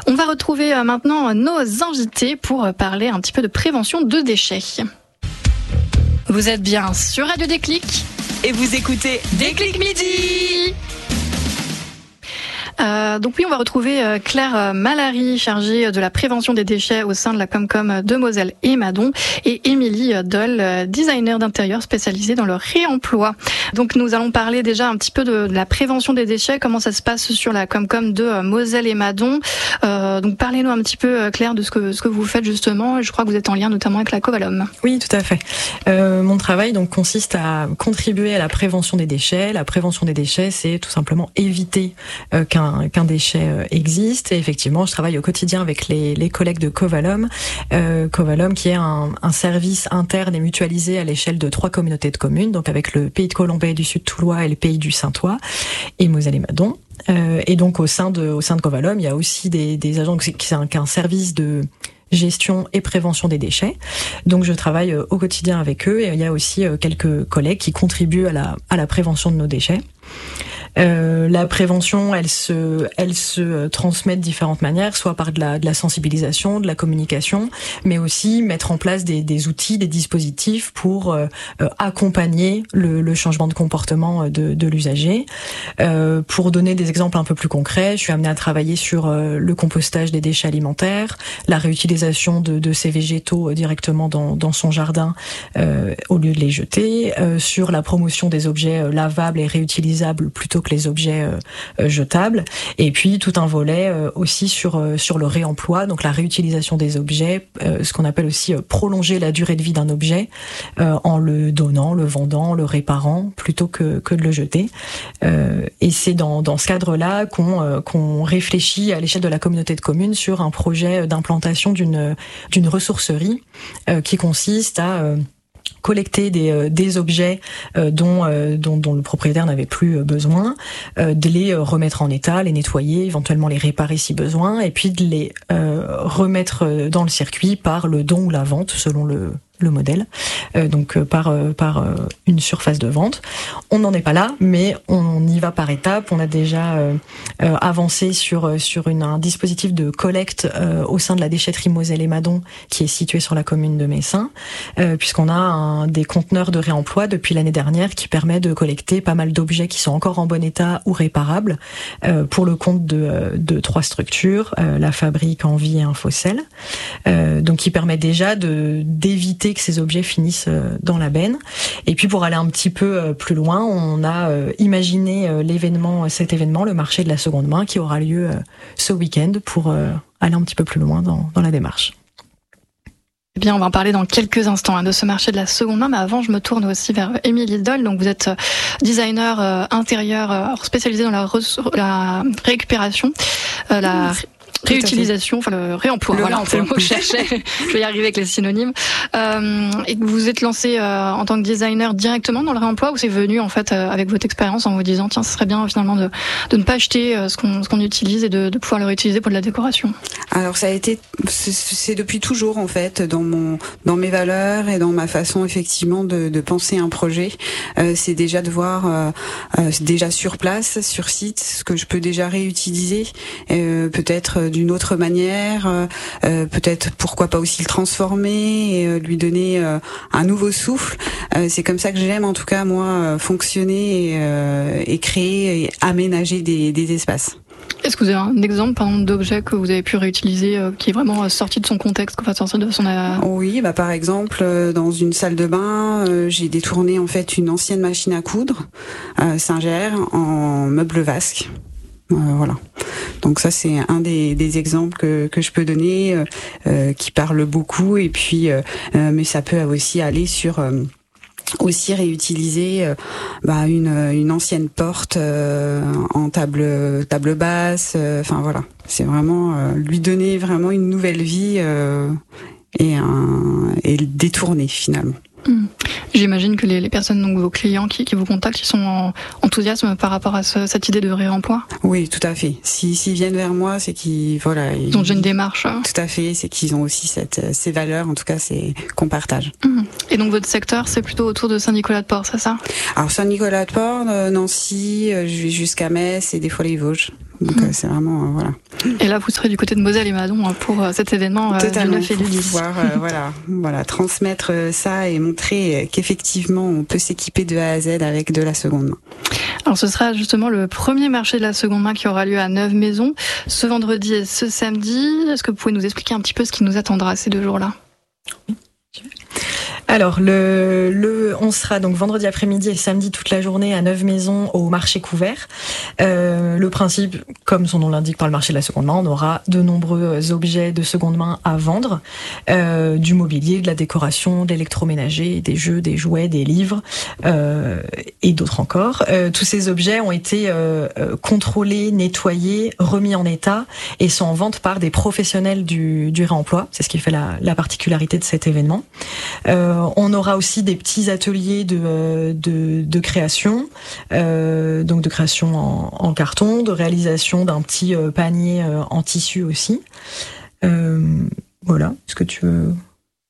On va retrouver maintenant nos invités pour parler un petit peu de prévention de déchets. Vous êtes bien sur Radio Déclic et vous écoutez Déclic Midi. Donc oui, on va retrouver Claire Malary, chargée de la prévention des déchets au sein de la Comcom de Moselle et Madon, et Émilie Doll, designer d'intérieur spécialisée dans le réemploi. Donc nous allons parler déjà un petit peu de la prévention des déchets, comment ça se passe sur la Comcom de Moselle et Madon. Donc parlez-nous un petit peu, Claire, de ce que vous faites justement. Je crois que vous êtes en lien notamment avec la Covalom. Oui, tout à fait. Mon travail donc consiste à contribuer à la prévention des déchets. La prévention des déchets, c'est tout simplement éviter qu'un déchet existe. Et effectivement, je travaille au quotidien avec les collègues de Covalom. Covalom qui est un service interne et mutualisé à l'échelle de 3 communautés de communes, donc avec le Pays de Colombey du Sud-Toulois et le Pays du Saintois et Moselle et Madon. Et donc au sein de Covalom, il y a aussi des agents qui sont un service de gestion et prévention des déchets. Donc je travaille au quotidien avec eux, et il y a aussi quelques collègues qui contribuent à la prévention de nos déchets. La prévention, elle se transmet de différentes manières, soit par de la sensibilisation, de la communication, mais aussi mettre en place des outils, des dispositifs pour accompagner le changement de comportement de l'usager. Pour donner des exemples un peu plus concrets, je suis amenée à travailler sur le compostage des déchets alimentaires, la réutilisation de ces végétaux directement dans son jardin au lieu de les jeter, sur la promotion des objets lavables et réutilisables plutôt que les objets jetables, et puis tout un volet aussi sur le réemploi, donc la réutilisation des objets, ce qu'on appelle aussi prolonger la durée de vie d'un objet en le donnant, le vendant, le réparant, plutôt que de le jeter. Et c'est dans ce cadre-là qu'on réfléchit à l'échelle de la communauté de communes sur un projet d'implantation d'une ressourcerie qui consiste à collecter des objets dont le propriétaire n'avait plus besoin, de les remettre en état, les nettoyer, éventuellement les réparer si besoin, et puis de les remettre dans le circuit par le don ou la vente selon le modèle, donc par une surface de vente. On n'en est pas là, mais on y va par étapes. On a déjà avancé sur un dispositif de collecte au sein de la déchetterie Moselle et Madon, qui est située sur la commune de Messin, puisqu'on a des conteneurs de réemploi depuis l'année dernière qui permet de collecter pas mal d'objets qui sont encore en bon état ou réparables pour le compte de 3 structures, la Fabrique, Envie et Infocel, donc qui permet déjà d'éviter que ces objets finissent dans la benne. Et puis pour aller un petit peu plus loin, on a imaginé cet événement, le marché de la seconde main, qui aura lieu ce week-end pour aller un petit peu plus loin dans la démarche. Eh bien, on va en parler dans quelques instants de ce marché de la seconde main, mais avant, je me tourne aussi vers Émilie Doll. Donc, vous êtes designer intérieur spécialisé dans la récupération, la réutilisation, enfin le réemploi. Voilà, c'est le mot que je cherchais. Je vais y arriver avec les synonymes. Et vous êtes lancé en tant que designer directement dans le réemploi, ou c'est venu en fait avec votre expérience en vous disant tiens, ce serait bien finalement de ne pas acheter ce qu'on utilise et de pouvoir le réutiliser pour de la décoration? Alors c'est depuis toujours en fait dans mes valeurs et dans ma façon effectivement de penser un projet. C'est déjà de voir déjà sur place, sur site, ce que je peux déjà réutiliser, peut-être d'une autre manière, peut-être pourquoi pas aussi le transformer et lui donner un nouveau souffle. C'est comme ça que j'aime en tout cas moi fonctionner et créer et aménager des espaces. Est-ce que vous avez un exemple par exemple d'objet que vous avez pu réutiliser qui est vraiment sorti de son contexte, sorti de son... Oui, par exemple dans une salle de bain, j'ai détourné en fait une ancienne machine à coudre Singer en meuble vasque. Voilà. Donc ça c'est un des exemples que je peux donner qui parle beaucoup, et puis mais ça peut aussi aller sur aussi réutiliser une ancienne porte en table basse, enfin voilà, c'est vraiment lui donner vraiment une nouvelle vie et le détourner finalement. J'imagine que les personnes, donc vos clients qui vous contactent, ils sont enthousiastes par rapport à cette idée de réemploi. Oui, tout à fait. S'ils viennent vers moi, c'est qu'ils ils ont déjà une démarche. Tout à fait, c'est qu'ils ont aussi ces valeurs, en tout cas, c'est qu'on partage. Et donc votre secteur, c'est plutôt autour de Saint-Nicolas-de-Port, c'est ça? Alors Saint-Nicolas-de-Port, Nancy, je vais jusqu'à Metz et des fois les Vosges. Donc c'est vraiment voilà. Et là, vous serez du côté de Moselle et Madon pour cet événement du 9 et du 10. Pouvoir voilà, transmettre ça et montrer qu'effectivement on peut s'équiper de A à Z avec de la seconde main. Alors ce sera justement le premier marché de la seconde main qui aura lieu à Neuve-Maisons ce vendredi et ce samedi. Est-ce que vous pouvez nous expliquer un petit peu ce qui nous attendra ces 2 jours-là ? Alors, on sera donc vendredi après-midi et samedi toute la journée à Neuve-Maisons au marché couvert. Le principe, comme son nom l'indique par le marché de la seconde main, on aura de nombreux objets de seconde main à vendre, du mobilier, de la décoration, de l'électroménager, des jeux, des jouets, des livres et d'autres encore. Tous ces objets ont été contrôlés, nettoyés, remis en état et sont en vente par des professionnels du réemploi. C'est ce qui fait la particularité de cet événement. On aura aussi des petits ateliers de création, donc de création en carton, de réalisation d'un petit panier en tissu aussi. Voilà. Est-ce que tu veux poursuivre ?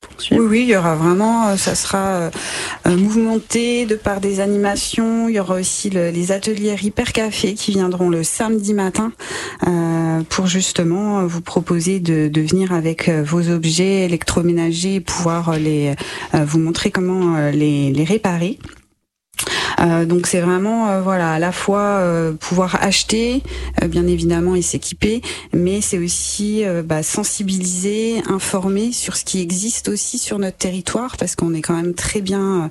Oui, il y aura vraiment, ça sera mouvementé de par des animations. Il y aura aussi les ateliers Repair Café qui viendront le samedi matin pour justement vous proposer de venir avec vos objets électroménagers et pouvoir vous montrer comment les réparer. Donc c'est vraiment à la fois pouvoir acheter bien évidemment et s'équiper, mais c'est aussi sensibiliser, informer sur ce qui existe aussi sur notre territoire, parce qu'on est quand même très bien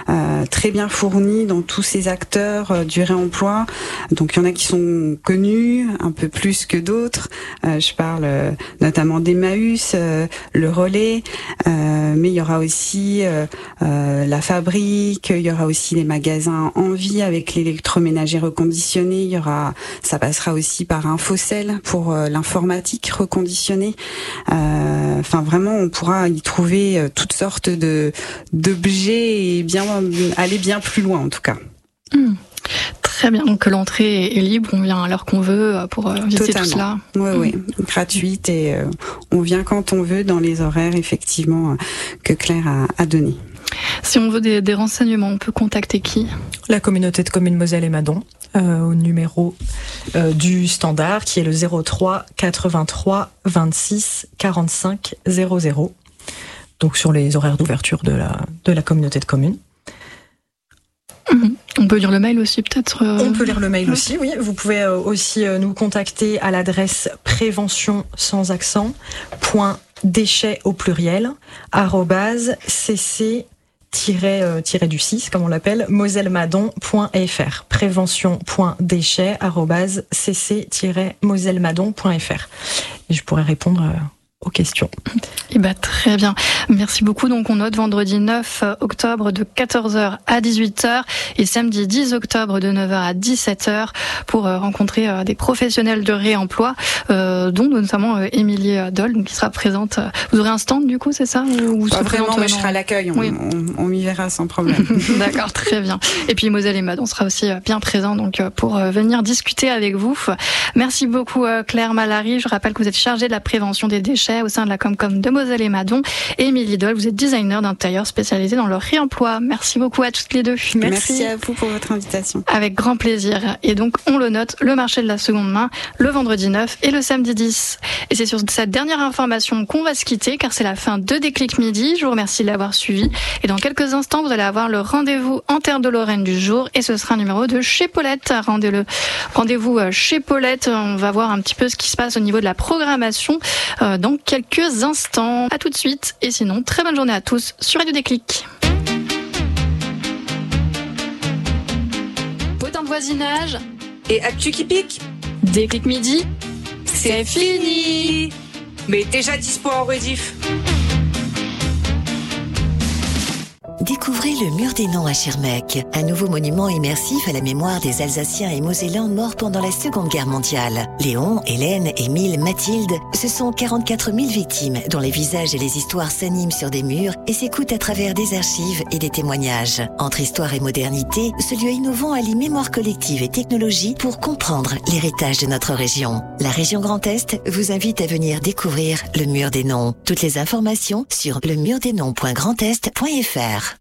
fourni dans tous ces acteurs du réemploi. Donc il y en a qui sont connus un peu plus que d'autres. Je parle notamment d'Emmaüs, le Relais, mais il y aura aussi la Fabrique, il y aura aussi les magasins Envie avec l'électroménager reconditionné. Ça passera aussi par Infocel pour l'informatique reconditionnée. Enfin vraiment, on pourra y trouver toutes sortes d'objets et aller bien plus loin en tout cas. Très bien, donc l'entrée est libre, on vient à l'heure qu'on veut pour visiter tout cela. Oui, gratuite et on vient quand on veut dans les horaires effectivement que Claire a donné. Si on veut des renseignements, on peut contacter qui ? La communauté de communes Moselle et Madon, au numéro du standard qui est le 03 83 26 45 00. Donc sur les horaires d'ouverture de la communauté de communes. On peut lire le mail aussi peut-être On peut lire le mail aussi, oui. Vous pouvez aussi nous contacter à l'adresse prévention sans accent .déchets au pluriel @cc du 6 comme on l'appelle mosellemadon.fr prévention.déchets @cc-mosellemadon.fr et je pourrais répondre aux questions. Très bien. Merci beaucoup. Donc, on note vendredi 9 octobre de 14h à 18h et samedi 10 octobre de 9h à 17h pour rencontrer des professionnels de réemploi, dont notamment Émilie Doll, donc qui sera présente. Vous aurez un stand, du coup, c'est ça? Pas vraiment, mais je serai à l'accueil. On m'y verra sans problème. D'accord, très bien. Et puis, Moselle et Madon sera aussi bien présent, donc, pour venir discuter avec vous. Merci beaucoup, Claire Malary. Je rappelle que vous êtes chargée de la prévention des déchets au sein de la Comcom de Moselle et Madon. Et Émilie Doll, vous êtes designer d'intérieur spécialisé dans le réemploi. Merci beaucoup à toutes les deux. Merci à vous pour votre invitation. Avec grand plaisir. Et donc, on le note, le marché de la seconde main, le vendredi 9 et le samedi 10. Et c'est sur cette dernière information qu'on va se quitter, car c'est la fin de Déclic Midi. Je vous remercie de l'avoir suivi. Et dans quelques instants, vous allez avoir le rendez-vous en terre de Lorraine du jour. Et ce sera un numéro de chez Paulette. Rendez-vous chez Paulette. On va voir un petit peu ce qui se passe au niveau de la programmation dans quelques instants. À tout de suite. Et sinon, très bonne journée à tous sur Radio Déclic. Potin de voisinage et actu qui pique. Déclic Midi, c'est fini. Mais déjà dispo en rediff. Découvrez le Mur des Noms à Schirmeck, un nouveau monument immersif à la mémoire des Alsaciens et Mosellans morts pendant la Seconde Guerre mondiale. Léon, Hélène, Émile, Mathilde, ce sont 44 000 victimes dont les visages et les histoires s'animent sur des murs et s'écoutent à travers des archives et des témoignages. Entre histoire et modernité, ce lieu innovant allie mémoire collective et technologie pour comprendre l'héritage de notre région. La région Grand Est vous invite à venir découvrir le Mur des Noms. Toutes les informations sur lemurdesnoms.grandest.fr.